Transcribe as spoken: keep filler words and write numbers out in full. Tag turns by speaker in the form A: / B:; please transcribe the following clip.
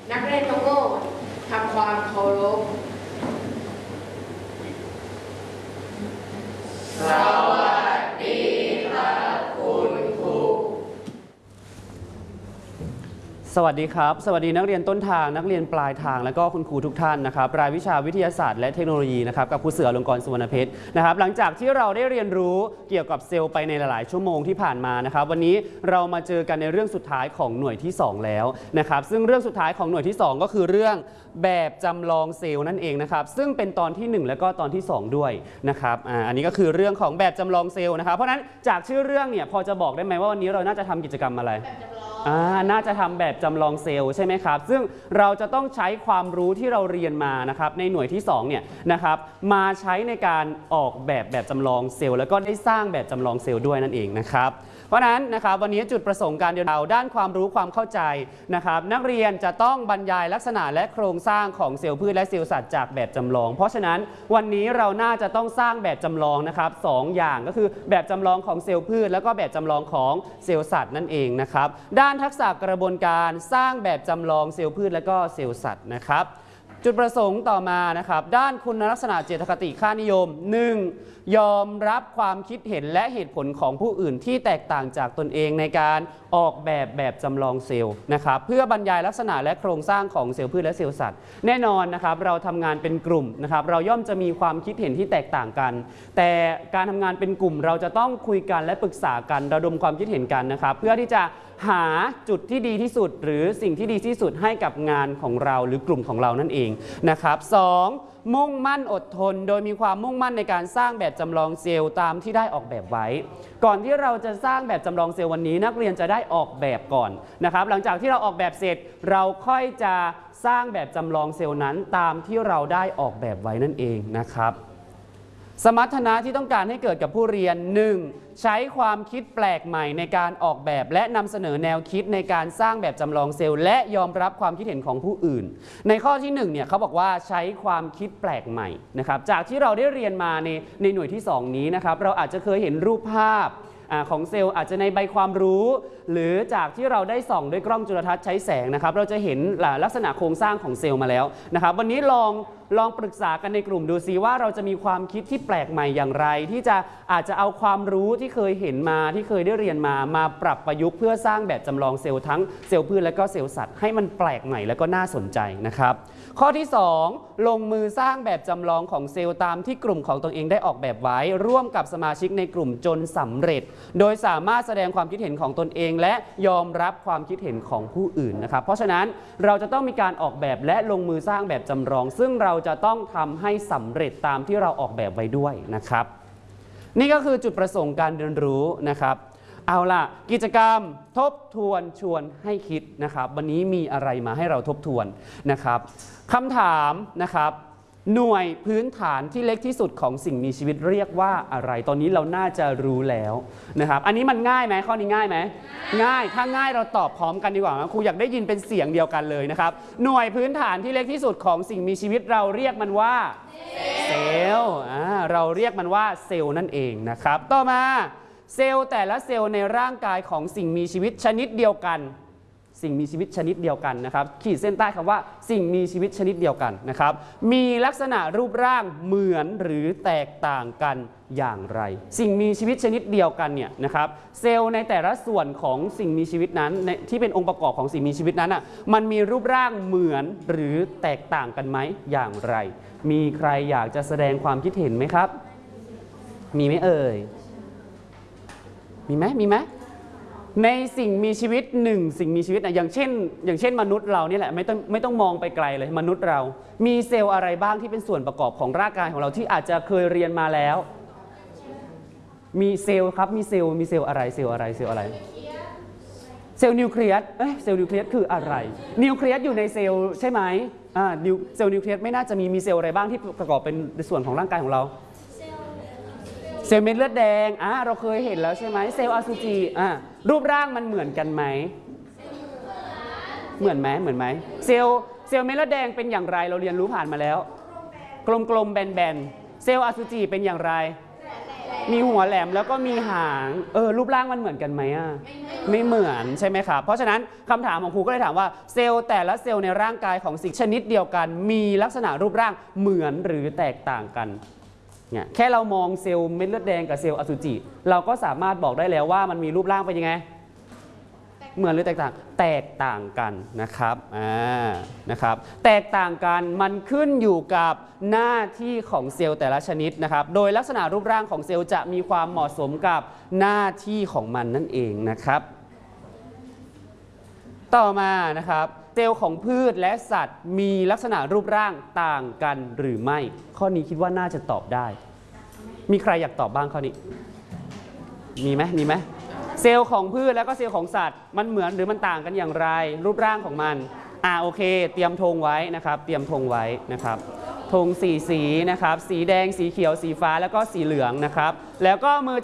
A: นักเรียนทั้งหมดทำความเคารพสวัสดีครับคุณครู
B: สวัสดีครับสวัสดีนักเรียนต้นทางนักเรียนปลายทางและก็คุณครูทุกท่านนะครับรายวิชาวิทยาศาสตร์และเทคโนโลยีนะครับกับครูเสืออลงกรณ์สุวรรณเพชรนะครับหลังจากที่เราได้เรียนรู้เกี่ยวกับเซลล์ไปในหลายๆชั่วโมงที่ผ่านมานะครับวันนี้เรามาเจอกันในเรื่องสุดท้ายของหน่วยที่สองแล้วนะครับซึ่งเรื่องสุดท้ายของหน่วยที่สองก็คือเรื่องแบบจำลองเซลล์นั่นเองนะครับซึ่งเป็นตอนที่หนึ่งและก็ตอนที่สองด้วยนะครับอ่าอันนี้ก็คือเรื่องของแบบจำลองเซลล์นะครับเพราะฉะนั้นจากชื่อเรื่องเนี่ยพอจะบอกได้ไหมว่าวันนี้เราน่าจะทำกิจกรรมอะไรอ่าน่าจะทำแบบจำลองเซลล์ใช่ไหมครับซึ่งเราจะต้องใช้ความรู้ที่เราเรียนมานะครับในหน่วยที่สองเนี่ยนะครับมาใช้ในการออกแบบแบบจำลองเซลล์แล้วก็ได้สร้างแบบจำลองเซลล์ด้วยนั่นเองนะครับเพราะฉะนั้นนะครับวันนี้จุดประสงค์การเรียนรู้ด้านความรู้ความเข้าใจนะครับนักเรียนจะต้องบรรยายลักษณะและโครงสร้างของเซลล์พืชและเซลล์สัตว์จากแบบจำลองเพราะฉะนั้นวันนี้เราน่าจะต้องสร้างแบบจำลองนะครับสองอย่างก็คือแบบจำลองของเซลล์พืชแล้วก็แบบจำลองของเซลล์สัตว์นั่นเองนะครับด้านทักษะกระบวนการสร้างแบบจำลองเซลล์พืชและก็เซลล์สัตว์นะครับจุดประสงค์ต่อมานะครับด้านคุณลักษณะเจตคติค่านิยม หนึ่ง ยอมรับความคิดเห็นและเหตุผลของผู้อื่นที่แตกต่างจากตนเองในการออกแบบแบบจำลองเซลล์นะครับเพื่อบรรยายลักษณะและโครงสร้างของเซลล์พืชและเซลล์สัตว์แน่นอนนะครับเราทำงานเป็นกลุ่มนะครับเราย่อมจะมีความคิดเห็นที่แตกต่างกันแต่การทำงานเป็นกลุ่มเราจะต้องคุยกันและปรึกษากันระดมความคิดเห็นกันนะครับเพื่อที่จะหาจุดที่ดีที่สุดหรือสิ่งที่ดีที่สุดให้กับงานของเราหรือกลุ่มของเรานั่นเองนะครับสองมุ่งมั่นอดทนโดยมีความมุ่งมั่นในการสร้างแบบจำลองเซลล์ตามที่ได้ออกแบบไว้ก่อนที่เราจะสร้างแบบจำลองเซลล์วันนี้นักเรียนจะได้ออกแบบก่อนนะครับหลังจากที่เราออกแบบเสร็จเราค่อยจะสร้างแบบจำลองเซลล์นั้นตามที่เราได้ออกแบบไว้นั่นเองนะครับสมรรถนะที่ต้องการให้เกิดกับผู้เรียน หนึ่ง ใช้ความคิดแปลกใหม่ในการออกแบบและนำเสนอแนวคิดในการสร้างแบบจำลองเซลล์และยอมรับความคิดเห็นของผู้อื่นในข้อที่หนึ่งเนี่ยเขาบอกว่าใช้ความคิดแปลกใหม่นะครับจากที่เราได้เรียนมาในในหน่วยที่สองนี้นะครับเราอาจจะเคยเห็นรูปภาพของเซลล์อาจจะในใบความรู้หรือจากที่เราได้ส่องด้วยกล้องจุลทรรศน์ใช้แสงนะครับเราจะเห็นลักษณะโครงสร้างของเซลล์มาแล้วนะครับวันนี้ลองลองปรึกษากันในกลุ่มดูซิว่าเราจะมีความคิดที่แปลกใหม่อย่างไรที่จะอาจจะเอาความรู้ที่เคยเห็นมาที่เคยได้เรียนมามาปรับประยุกต์เพื่อสร้างแบบจำลองเซลล์ทั้งเซลล์พืชและก็เซลล์สัตว์ให้มันแปลกใหม่และก็น่าสนใจนะครับข้อที่สองลงมือสร้างแบบจำลองของเซลล์ตามที่กลุ่มของตนเองได้ออกแบบไว้ร่วมกับสมาชิกในกลุ่มจนสำเร็จโดยสามารถแสดงความคิดเห็นของตนเองและยอมรับความคิดเห็นของผู้อื่นนะครับเพราะฉะนั้นเราจะต้องมีการออกแบบและลงมือสร้างแบบจำลองซึ่งเราจะต้องทำให้สำเร็จตามที่เราออกแบบไว้ด้วยนะครับนี่ก็คือจุดประสงค์การเรียนรู้นะครับเอาล่ะกิจกรรมทบทวนชวนให้คิดนะครับวันนี้มีอะไรมาให้เราทบทวนนะครับคำถามนะครับหน่วยพื้นฐานที่เล็กที่สุดของสิ่งมีชีวิตเรียกว่าอะไรตอนนี้เราน่าจะรู้แล้วนะครับอันนี้มันง่ายไหมข้อนี้ง่ายไหมง่ายถ้าง่ายเราตอบพร้อมกันดีกว่าครูอยากได้ยินเป็นเสียงเดียวกันเลยนะครับหน่วยพื้นฐานที่เล็กที่สุดของสิ่งมีชีวิตเราเรียกมันว่าเซลล์เราเรียกมันว่าเซลล์นั่นเองนะครับต่อมาเซลล์แต่ละเซลล์ในร่างกายของสิ่งมีชีวิตชนิดเดียวกันสิ่งมีชีวิตชนิดเดียวกันนะครับขีดเส้นใต้คำว่าสิ่งมีชีวิตชนิดเดียวกันนะครับมีลักษณะรูปร่างเหมือนหรือแตกต่างกันอย่างไรสิ่งมีชีวิตชนิดเดียวกันเนี่ยนะครับเซลล์ในแต่ละส่วนของสิ่งมีชีวิตนั้นที่เป็นองค์ประกอบของสิ่งมีชีวิตนั้นอ่ะมันมีรูปร่างเหมือนหรือแตกต่างกันไหมอย่างไรมีใครอยากจะแสดงความคิดเห็นไหมครับมีไหมเอ่ยมีไหมมีไหมในสิ่งมีชีวิตหนึ่งสิ่งมีชีวิตนะอย่างเช่นอย่างเช่นมนุษย์เรานี่แหละไม่ต้องไม่ต้องมองไปไกลเลยมนุษย์เรามีเซลล์อะไรบ้างที่เป็นส่วนประกอบของร่างกายของเราที่อาจจะเคยเรียนมาแล้วมีเซลล์ครับมีเซลล์มีเซลล์อะไรเซลล์อะไรเซลล์อะไรเซลล์นิวเคลียสเอ๊ะเซลล์นิวเคลียสคืออะไรนิวเคลียสอยู่ในเซลล์ใช่ไหมอ่าเซลล์นิวเคลียสไม่น่าจะมีมีเซลล์อะไรบ้างที่ประกอบเป็นส่วนของร่างกายของเราเซลล์เม็ดเลือดแดงอ่ะเราเคยเห็นแล้วใช่ไหมเซลล์อสุจิอ่ะรูปร่างมันเหมือนกันไหมเหมือนไหมเหมือนไหมเซลล์เซลล์เม็ดเลือดแดงเป็นอย่างไรเราเรียนรู้ผ่านมาแล้วกลมๆแบนๆเซลล์อสุจิเป็นอย่างไรมีหัวแหลมแล้วก็มีหางเออรูปร่างมันเหมือนกันไหมอ่ะไม่เหมือนใช่ไหมครับเพราะฉะนั้นคำถามของครูก็เลยถามว่าเซลล์แต่ละเซลล์ในร่างกายของสิ่งชนิดเดียวกันมีลักษณะรูปร่างเหมือนหรือแตกต่างกันเนี่ยแค่เรามองเซลล์เม็ดเลือดแดงกับเซลล์อสุจิเราก็สามารถบอกได้แล้วว่ามันมีรูปร่างเป็นยังไงเหมือนหรือแตกต่างแตกต่างกันนะครับอ่านะครับแตกต่างกันมันขึ้นอยู่กับหน้าที่ของเซลล์แต่ละชนิดนะครับโดยลักษณะรูปร่างของเซลล์จะมีความเหมาะสมกับหน้าที่ของมันนั่นเองนะครับต่อมานะครับเซลล์ของพืชและสัตว์มีลักษณะรูปร่างต่างกันหรือไม่ข้อนี้คิดว่าน่าจะตอบได้มีใครอยากตอบบ้างข้อนี้มีไหมมีไหมเซลล์ของพืชแล้วก็เซลล์ของสัตว์มันเหมือนหรือมันต่างกันอย่างไรรูปร่างของมันอ่าโอเคเตรียมธงไว้นะครับเตรียมธงไว้นะครับธงสี่สีนะครับสีแดงสีเขียวสีฟ้าแล้วก็สีเหลืองนะครับแล้วก็มือ